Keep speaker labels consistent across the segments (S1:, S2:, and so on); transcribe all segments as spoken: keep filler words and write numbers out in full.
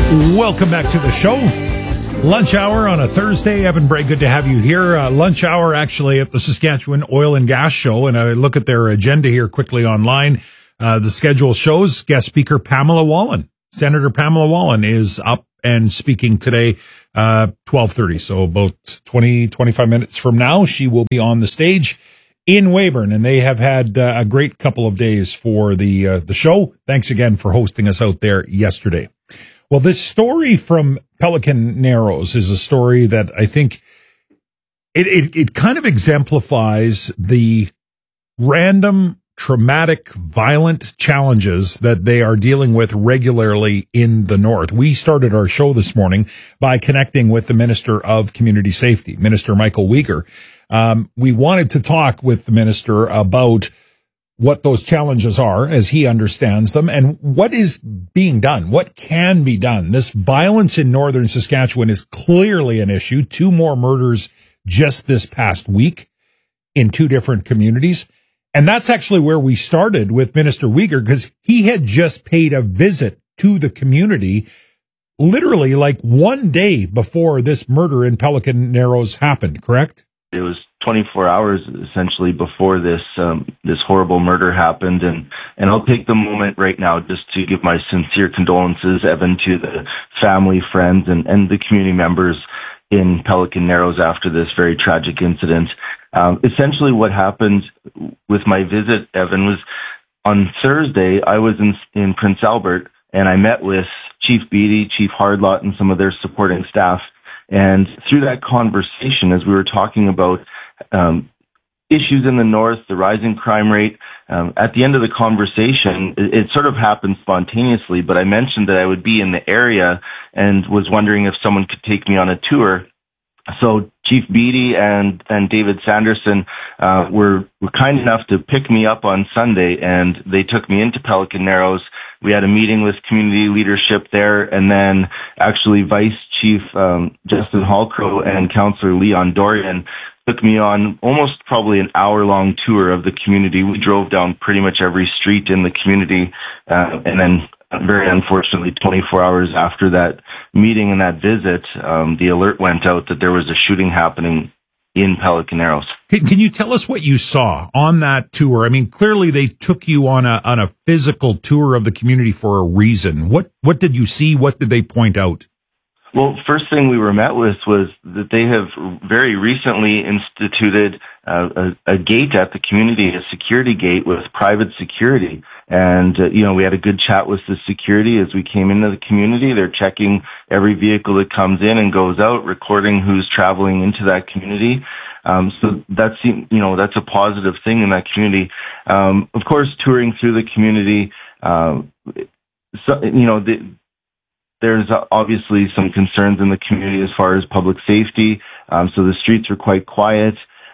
S1: Welcome back to the show. Lunch hour on a Thursday. Evan Bray, good to have you here. Uh, lunch hour actually at the Saskatchewan Oil and Gas Show. And I look at their agenda here quickly online. Uh, the schedule shows guest speaker Pamela Wallin. Senator Pamela Wallin is up and speaking today, uh, twelve thirty. So about twenty, twenty-five minutes from now, she will be on the stage in Weyburn. And they have had uh, a great couple of days for the, uh, the show. Thanks again for hosting us out there yesterday. Well, this story from Pelican Narrows is a story that I think it, it, it kind of exemplifies the random, traumatic, violent challenges that they are dealing with regularly in the North. We started our show this morning by connecting with the Minister of Community Safety, Minister Michael Weger. Um, we wanted to talk with the minister about what those challenges are as he understands them and what is being done, what can be done. This violence in northern Saskatchewan is clearly an issue. Two more murders just this past week in two different communities. And that's actually where we started with Minister Weger, because he had just paid a visit to the community literally like one day before this murder in Pelican Narrows happened, correct?
S2: It was twenty-four hours essentially before this um, this horrible murder happened, and and I'll take the moment right now just to give my sincere condolences, Evan, to the family, friends, and and the community members in Pelican Narrows after this very tragic incident. Um, essentially, what happened with my visit, Evan, was on Thursday. I was in in Prince Albert, and I met with Chief Beattie, Chief Hardlot, and some of their supporting staff. And through that conversation, as we were talking about um, issues in the North, the rising crime rate, um, at the end of the conversation, it, it sort of happened spontaneously, but I mentioned that I would be in the area and was wondering if someone could take me on a tour. So Chief Beattie and, and David Sanderson uh, were, were kind enough to pick me up on Sunday, and they took me into Pelican Narrows. We had a meeting with community leadership there, and then actually Vice Chief um, Justin Hallcrow and Councillor Leon Dorian took me on almost probably an hour-long tour of the community. We drove down pretty much every street in the community, uh, and then very unfortunately, twenty-four hours after that meeting and that visit, um, the alert went out that there was a shooting happening in Pelican Narrows.
S1: Can, can you tell us what you saw on that tour? I mean, clearly they took you on a on a physical tour of the community for a reason. What what did you see? What did they point out?
S2: Well, first thing we were met with was that they have very recently instituted uh, a, a gate at the community, a security gate with private security. And, uh, you know, we had a good chat with the security as we came into the community. They're checking every vehicle that comes in and goes out, recording who's traveling into that community. Um, so that's, you know, that's a positive thing in that community. Um, of course, touring through the community, uh, so, you know, the, there's obviously some concerns in the community as far as public safety. Um, so the streets are quite quiet.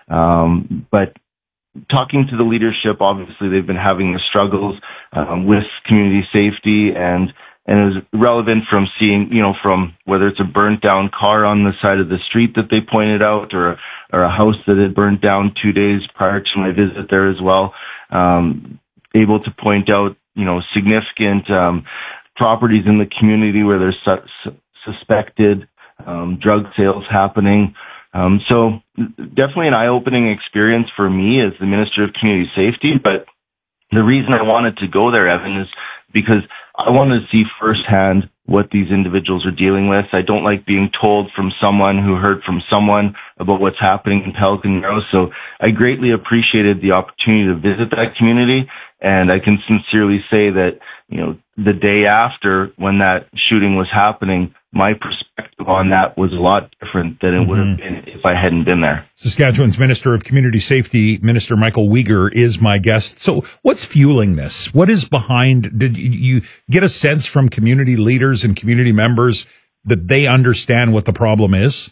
S2: Um, but talking to the leadership, obviously they've been having the struggles um, with community safety, and and it was relevant from seeing, you know, from whether it's a burnt down car on the side of the street that they pointed out, or or a house that had burnt down two days prior to my visit there as well. Um, able to point out, you know, significant um, properties in the community where there's su- suspected um, drug sales happening. Um, so definitely an eye-opening experience for me as the Minister of Community Safety. But the reason I wanted to go there, Evan, is because I wanted to see firsthand what these individuals are dealing with. I don't like being told from someone who heard from someone about what's happening in Pelican Narrows. So I greatly appreciated the opportunity to visit that community. And I can sincerely say that, you know, the day after when that shooting was happening, my perspective on that was a lot different than it mm-hmm. would have been if I hadn't been there.
S1: Saskatchewan's Minister of Community Safety, Minister Michael Weger, is my guest. So what's fueling this? What is behind? Did you get a sense from community leaders and community members that they understand what the problem is?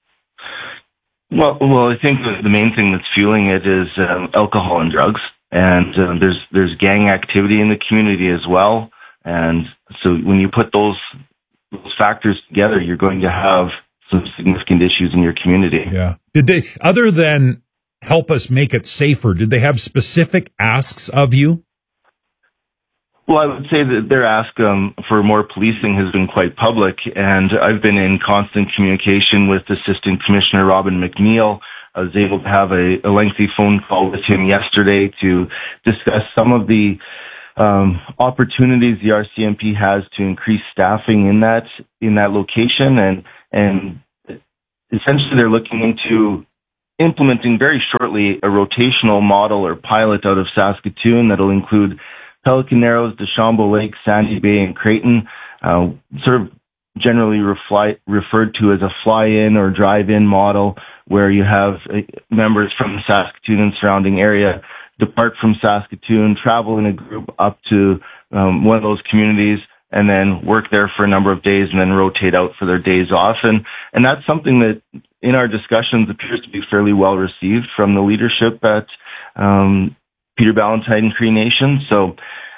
S2: Well, well, I think the main thing that's fueling it is um, alcohol and drugs. And uh, there's there's gang activity in the community as well. And so when you put those those factors together, you're going to have some significant issues in your community.
S1: Yeah. Did they, other than help us make it safer, did they have specific asks of you?
S2: Well, I would say that their ask um, for more policing has been quite public, and I've been in constant communication with Assistant Commissioner Robin McNeil. I was able to have a, a lengthy phone call with him yesterday to discuss some of the um, opportunities the R C M P has to increase staffing in that in that location, and and essentially they're looking into implementing very shortly a rotational model or pilot out of Saskatoon that'll include Pelican Narrows, Deschambault Lake, Sandy Bay, and Creighton, uh, sort of generally refly, referred to as a fly-in or drive-in model, where you have uh, members from the Saskatoon and surrounding area depart from Saskatoon, travel in a group up to um, one of those communities, and then work there for a number of days and then rotate out for their days off. And, and that's something that in our discussions appears to be fairly well received from the leadership at um, Peter Ballantyne Cree Nation. So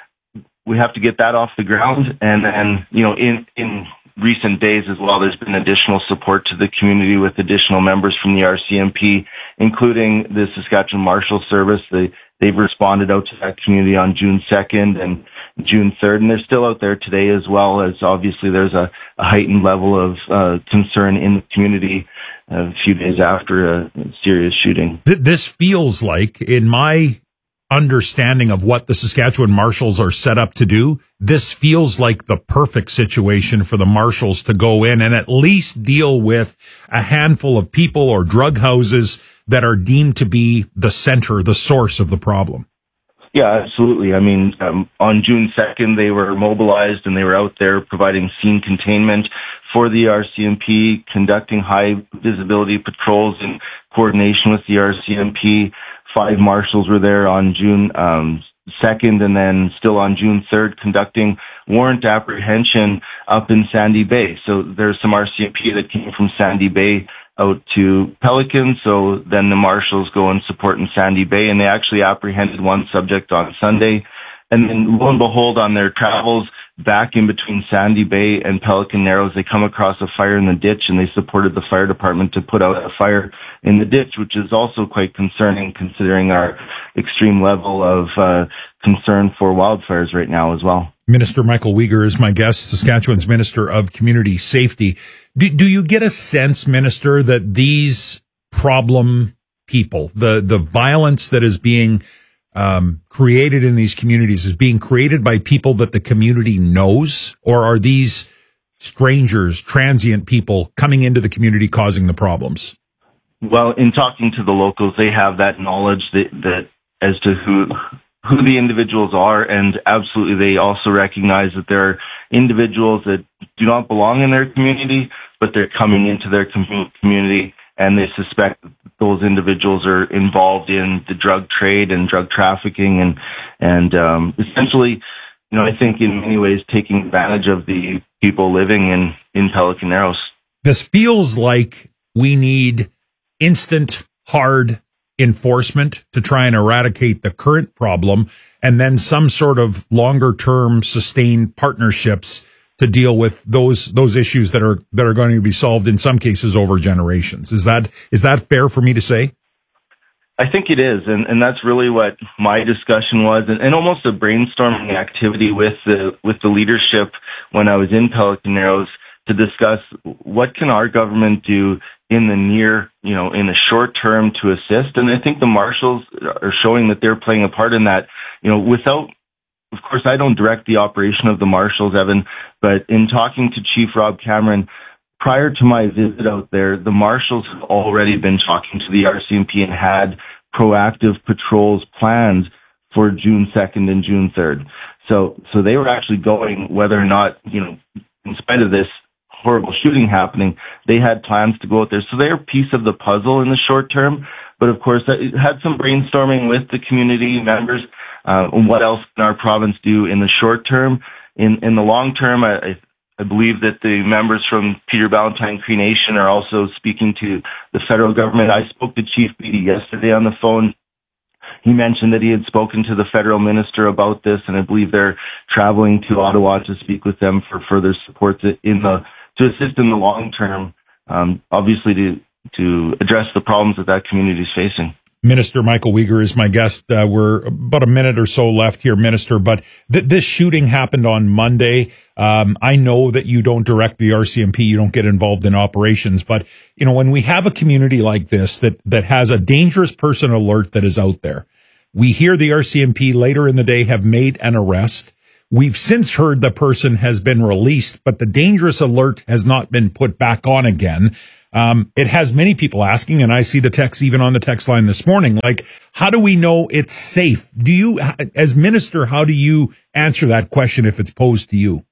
S2: we have to get that off the ground. And then, you know, in, in recent days as well, there's been additional support to the community with additional members from the R C M P, including the Saskatchewan Marshal Service. They, they've responded out to that community on June second and June third, and they're still out there today, as well as obviously there's a, a heightened level of uh, concern in the community a few days after a serious shooting.
S1: This feels like, in my understanding of what the Saskatchewan Marshals are set up to do, this feels like the perfect situation for the Marshals to go in and at least deal with a handful of people or drug houses that are deemed to be the center, the source of the problem.
S2: Yeah, absolutely. I mean, um, on June second, they were mobilized and they were out there providing scene containment for the R C M P, conducting high visibility patrols in coordination with the R C M P. Five marshals were there on June um, second, and then still on June third, conducting warrant apprehension up in Sandy Bay. So there's some R C M P that came from Sandy Bay out to Pelican, so then the marshals go and support in Sandy Bay, and they actually apprehended one subject on Sunday. And then lo and behold, on their travels back in between Sandy Bay and Pelican Narrows, they come across a fire in the ditch, and they supported the fire department to put out a fire in the ditch, which is also quite concerning considering our extreme level of uh, concern for wildfires right now as well.
S1: Minister Michael Weger is my guest, Saskatchewan's Minister of Community Safety. Do, do you get a sense, Minister, that these problem people, the, the violence that is being um, created in these communities is being created by people that the community knows, or are these strangers, transient people coming into the community causing the problems?
S2: Well, in talking to the locals, they have that knowledge that, that as to who who the individuals are, and absolutely they also recognize that there are individuals that do not belong in their community, but they're coming into their com- community, and they suspect that those individuals are involved in the drug trade and drug trafficking, and and um, essentially, you know, I think in many ways taking advantage of the people living in, in Pelican Narrows.
S1: This feels like we need instant, hard enforcement to try and eradicate the current problem, and then some sort of longer term sustained partnerships to deal with those those issues that are that are going to be solved in some cases over generations. Is that is that fair for me to say?
S2: I think it is, and, and that's really what my discussion was, and, and almost a brainstorming activity with the with the leadership when I was in Pelican Narrows to discuss what can our government do in the near, you know, in the short term to assist. And I think the marshals are showing that they're playing a part in that, you know, without, of course, I don't direct the operation of the marshals, Evan, but in talking to Chief Rob Cameron, prior to my visit out there, the marshals have already been talking to the R C M P and had proactive patrols planned for June second and June third. So, so they were actually going, whether or not, you know, in spite of this horrible shooting happening, they had plans to go out there. So they're a piece of the puzzle in the short term. But of course, I had some brainstorming with the community members uh, on what else can our province do in the short term. In in the long term, I, I believe that the members from Peter Ballantyne Cree Nation are also speaking to the federal government. I spoke to Chief Beattie yesterday on the phone. He mentioned that he had spoken to the federal minister about this, and I believe they're traveling to Ottawa to speak with them for further support in the to assist in the long term, um, obviously to to address the problems that that community is facing.
S1: Minister Michael Uyghur is my guest. Uh, we're about a minute or so left here, Minister, but th- this shooting happened on Monday. Um, I know that you don't direct the R C M P, you don't get involved in operations, but, you know, when we have a community like this that, that has a dangerous person alert that is out there, we hear the R C M P later in the day have made an arrest. We've since heard the person has been released, but the dangerous alert has not been put back on again. Um, it has many people asking, and I see the text even on the text line this morning, like, how do we know it's safe? Do you, as minister, how do you answer that question if it's posed to you?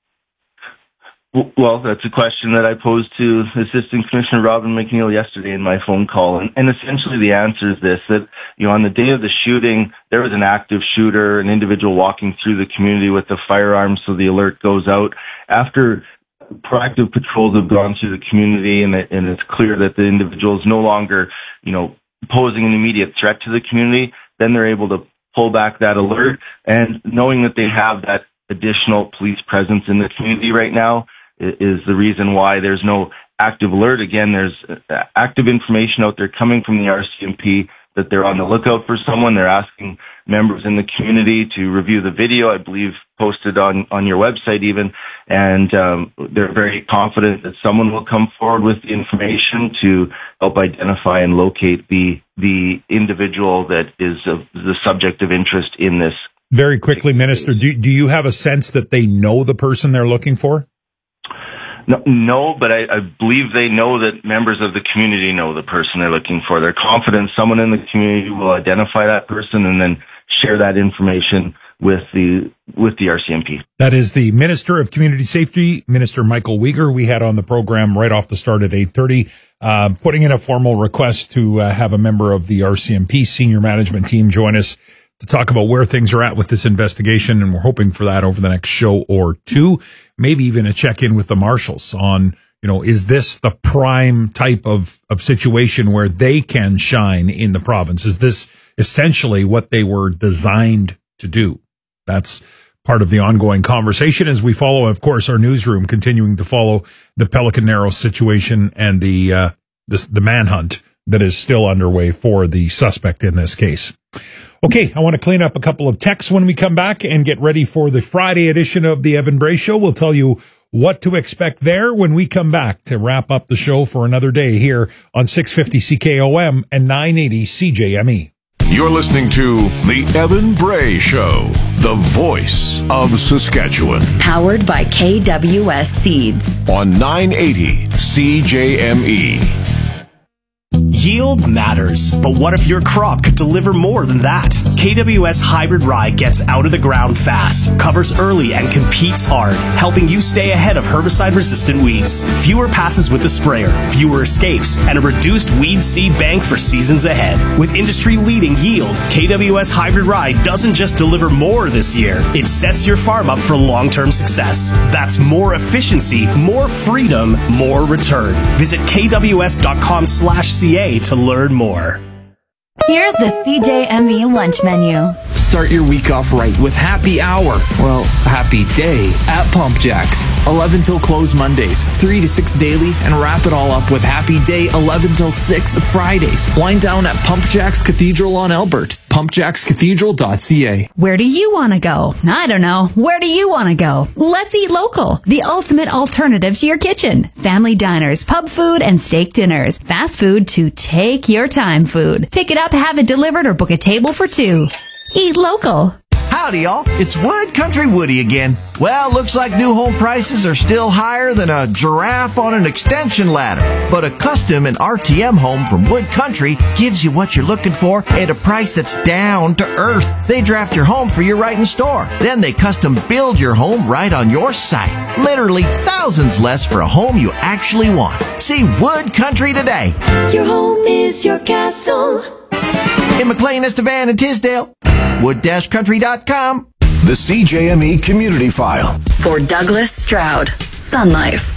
S2: Well, that's a question that I posed to Assistant Commissioner Robin McNeil yesterday in my phone call. And, and essentially the answer is this, that, you know, on the day of the shooting, there was an active shooter, an individual walking through the community with a firearm, so the alert goes out. After proactive patrols have gone through the community and, it, and it's clear that the individual is no longer, you know, posing an immediate threat to the community, then they're able to pull back that alert. And knowing that they have that additional police presence in the community right now is the reason why there's no active alert. Again, there's active information out there coming from the R C M P that they're on the lookout for someone. They're asking members in the community to review the video, I believe posted on, on your website even, and um, they're very confident that someone will come forward with the information to help identify and locate the the individual that is of the subject of interest in this.
S1: Very quickly, Minister, do, do you have a sense that they know the person they're looking for?
S2: No, no, but I, I believe they know that members of the community know the person they're looking for. They're confident someone in the community will identify that person and then share that information with the with the R C M P.
S1: That is the Minister of Community Safety, Minister Michael Uyghur. We had on the program right off the start at eight thirty, uh, putting in a formal request to uh, have a member of the R C M P senior management team join us to talk about where things are at with this investigation, and we're hoping for that over the next show or two, maybe even a check-in with the marshals on, you know, is this the prime type of, of situation where they can shine in the province? Is this essentially what they were designed to do? That's part of the ongoing conversation as we follow, of course, our newsroom continuing to follow the Pelican Narrows situation and the, uh, the, the manhunt that is still underway for the suspect in this case. Okay, I want to clean up a couple of texts when we come back and get ready for the Friday edition of the Evan Bray Show. We'll tell you what to expect there when we come back to wrap up the show for another day here on six fifty C K O M and nine eighty C J M E.
S3: You're listening to the Evan Bray Show, the voice of Saskatchewan.
S4: Powered by K W S Seeds.
S3: On nine eighty C J M E.
S5: Yield matters, but what if your crop could deliver more than that? K W S Hybrid Rye gets out of the ground fast, covers early, and competes hard, helping you stay ahead of herbicide-resistant weeds. Fewer passes with the sprayer, fewer escapes, and a reduced weed seed bank for seasons ahead. With industry-leading yield, K W S Hybrid Rye doesn't just deliver more this year, it sets your farm up for long-term success. That's more efficiency, more freedom, more return. Visit kws.com slash CA to learn more.
S4: Here's the C J M E lunch menu.
S6: Start your week off right with Happy Hour. Well, Happy Day at Pump Jacks. eleven till close Mondays, three to six daily, and wrap it all up with Happy Day eleven till six Fridays. Wind down at Pump Jacks Cathedral on Elbert. pump jacks cathedral dot c a.
S7: Where do you want to go? I don't know. Where do you want to go? Let's eat local. The ultimate alternative to your kitchen. Family diners, pub food, and steak dinners. Fast food to take your time food. Pick it up, have it delivered, or book a table for two. Eat local.
S8: Howdy, y'all. It's Wood Country Woody again. Well, looks like new home prices are still higher than a giraffe on an extension ladder. But a custom and R T M home from Wood Country gives you what you're looking for at a price that's down to earth. They draft your home for you right in store. Then they custom build your home right on your site. Literally thousands less for a home you actually want. See Wood Country today.
S9: Your home is your castle.
S8: In McLean, Estevan, and Tisdale. wood dash country dot com.
S3: The C J M E Community File.
S4: For Douglas Stroud, Sun Life.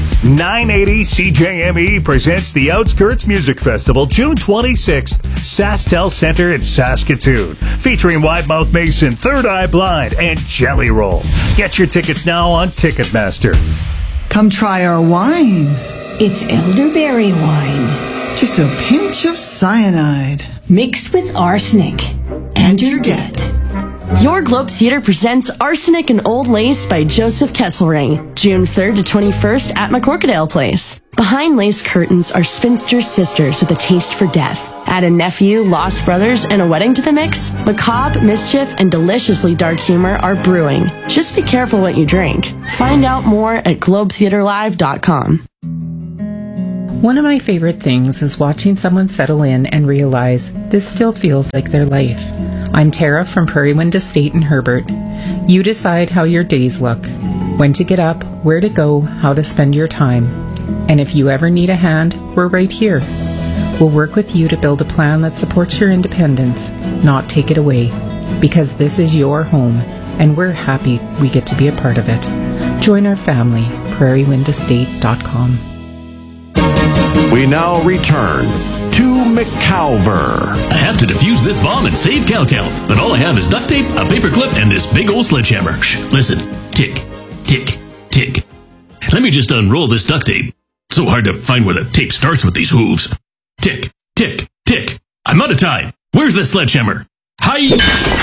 S10: nine eighty C J M E presents the Outskirts Music Festival, June twenty-sixth, SaskTel Center in Saskatoon, featuring Widemouth Mason, Third Eye Blind, and Jelly Roll. Get your tickets now on Ticketmaster.
S11: Come try our wine.
S9: It's elderberry wine.
S11: just a pinch of cyanide.
S12: Mixed with arsenic. And you're dead.
S13: Your Globe Theater presents Arsenic and Old Lace by Joseph Kesselring, June third to twenty-first at McCorkadale Place. Behind lace curtains are spinster sisters with a taste for death. Add a nephew, lost brothers, and a wedding to the mix. Macabre, mischief, and deliciously dark humor are brewing. Just be careful what you drink. Find out more at globe theater live dot com.
S14: One of my favorite things is watching someone settle in and realize this still feels like their life. I'm Tara from Prairie Wind Estate in Herbert. You decide how your days look, when to get up, where to go, how to spend your time. And if you ever need a hand, we're right here. We'll work with you to build a plan that supports your independence, not take it away. Because this is your home, and we're happy we get to be a part of it. Join our family, prairie wind estate dot com.
S3: We now return to McCalver.
S15: I have to defuse this bomb and save Cowtown, but all I have is duct tape, a paperclip, and this big old sledgehammer. Shh, listen. Tick, tick, tick. Let me just unroll this duct tape. So hard to find where the tape starts with these hooves. Tick, tick, tick. I'm out of time. Where's the sledgehammer? Hi!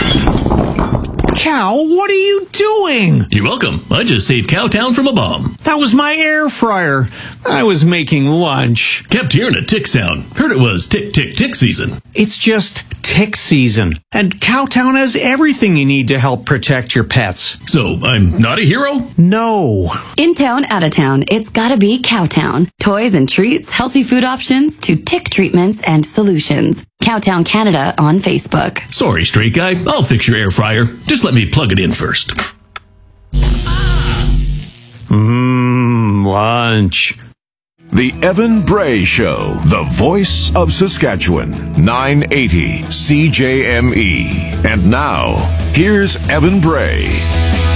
S16: Cal, what are you doing?
S15: You're welcome. I just saved Cowtown from a bomb.
S16: That was my air fryer. I was making lunch.
S15: Kept hearing a tick sound. Heard it was tick, tick, tick season.
S16: It's just tick season. And Cowtown has everything you need to help protect your pets.
S15: So I'm not a hero?
S16: No.
S4: In town, out of town, it's gotta be Cowtown. Toys and treats, healthy food options, to tick treatments and solutions. Cowtown Canada on Facebook.
S15: Sorry, straight guy. I'll fix your air fryer. Just let me plug it in first.
S16: Mmm, lunch.
S3: The Evan Bray Show, the voice of Saskatchewan, nine eighty C J M E. And now, here's Evan Bray.